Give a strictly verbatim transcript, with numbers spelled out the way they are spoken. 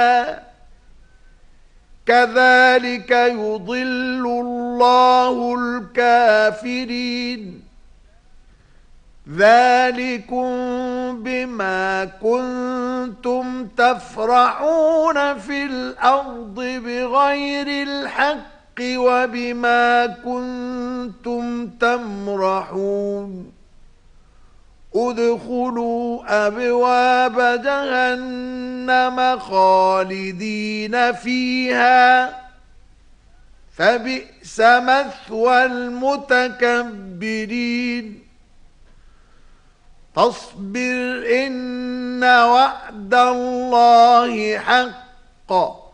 كذلك يضل الله الكافرين. ذلكم بما كنتم تفرحون في الأرض بغير الحق وبما كنتم تمرحون. ادخلوا أبواب جهنم خالدين فيها فبئس مثوى المتكبرين. فاصبر إن وعد الله حق